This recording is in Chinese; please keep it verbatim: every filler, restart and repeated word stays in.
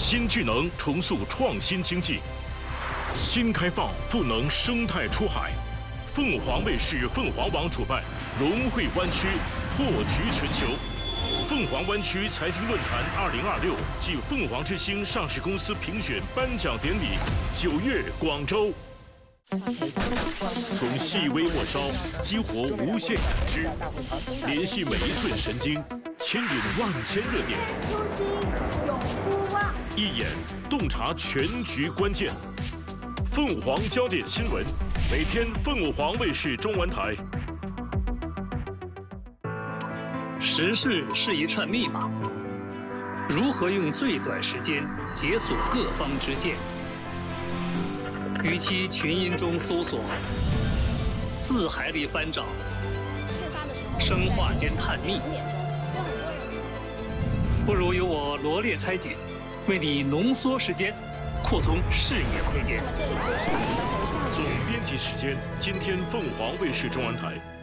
新智能重塑创新经济，新开放赋能生态出海。凤凰卫视凤凰网主办龙汇湾区破局全球凤凰湾区财经论坛二零二六暨凤凰之星上市公司评选颁奖典礼，九月广州。从细微末梢激活无限感知，联系每一寸神经，牵引万千热点。 初心永不忘， 一眼洞察全局关键。凤凰焦点新闻，每天凤凰卫视中文台。 时事是一串密码，如何用最短时间解锁各方之见？与其群音中搜索，字海里翻找，生化间探秘，不如由我罗列拆解，为你浓缩时间，扩通视野空间。 总编辑时间，今天凤凰卫视中文台。